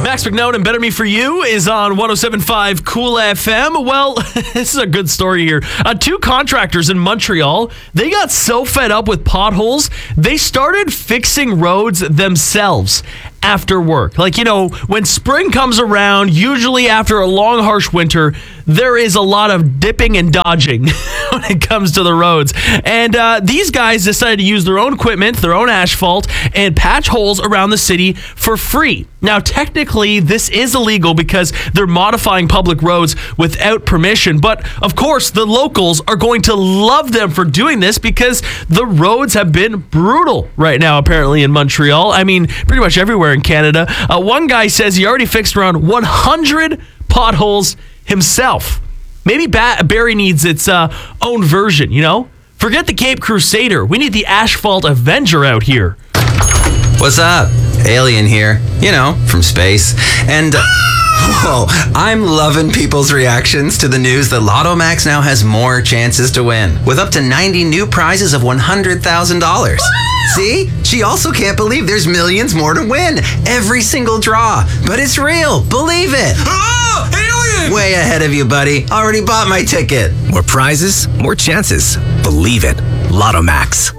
Max McNown and Better Me For You is on 107.5 Cool FM. Well, this is a good story here. Two contractors in Montreal, they got so fed up with potholes, they started fixing roads themselves after work. Like, you know, when spring comes around, usually after a long, harsh winter, there is a lot of dipping and dodging when it comes to the roads. And these guys decided to use their own equipment, their own asphalt, and patch holes around the city for free. Now, technically, this is illegal because they're modifying public roads without permission. But, of course, the locals are going to love them for doing this because the roads have been brutal right now, apparently, in Montreal. I mean, pretty much everywhere in Canada. One guy says he already fixed around 100 potholes himself. Maybe Barrie needs its own version, you know? Forget the Cape Crusader. We need the Asphalt Avenger out here. What's up? Alien here. You know, from space. And, whoa, I'm loving people's reactions to the news that Lotto Max now has more chances to win, with up to 90 new prizes of $100,000. See? She also can't believe there's millions more to win. Every single draw. But it's real. Believe it. Oh, alien! Way ahead of you, buddy. Already bought my ticket. More prizes, more chances. Believe it. Lotto Max.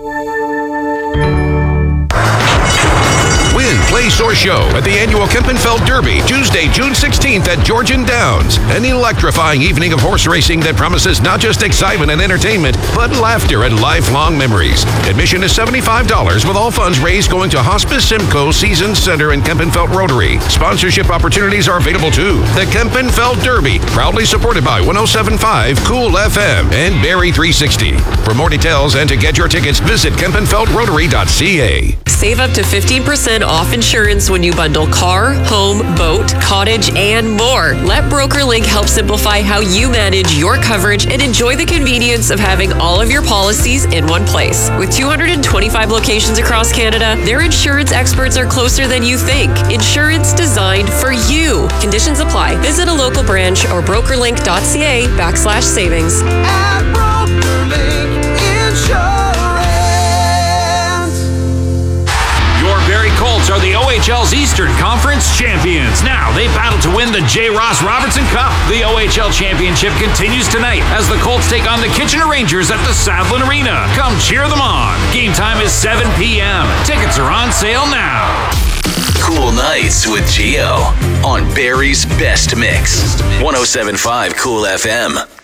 Win, place, or show at the annual Kempenfeld Derby, Tuesday, June 16th at Georgian Downs. An electrifying evening of horse racing that promises not just excitement and entertainment, but laughter and lifelong memories. Admission is $75, with all funds raised going to Hospice Simcoe Season Center and Kempenfeld Rotary. Sponsorship opportunities are available too. The Kempenfeld Derby, proudly supported by 107.5 Cool FM and Barrie 360. For more details and to get your tickets, visit KempenfeldRotary.ca. Save up to 15% off insurance when you bundle car, home, boat, cottage, and more. Let BrokerLink help simplify how you manage your coverage and enjoy the convenience of having all of your policies in one place. With 225 locations across Canada, their insurance experts are closer than you think. Insurance designed for you. Conditions apply. Visit a local branch or brokerlink.ca/savings. At BrokerLink Insurance. Barrie Colts are the OHL's Eastern Conference champions. Now they battle to win the J. Ross Robertson Cup. The OHL championship continues tonight as the Colts take on the Kitchener Rangers at the Sadlon Arena. Come cheer them on. Game time is 7 p.m. Tickets are on sale now. Cool Nights with Gio on Barrie's Best Mix. 107.5 Cool FM.